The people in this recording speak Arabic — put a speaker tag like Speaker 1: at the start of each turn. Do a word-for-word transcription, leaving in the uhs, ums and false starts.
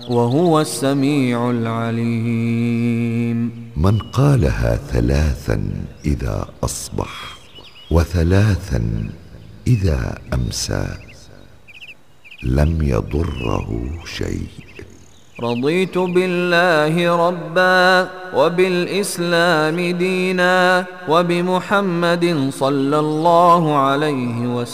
Speaker 1: وهو السميع العليم.
Speaker 2: من قالها ثلاثا إذا أصبح وثلاثا إذا أمسى لم يضره شيء.
Speaker 1: رضيت بالله ربا وبالإسلام دينا وبمحمد صلى الله عليه وسلم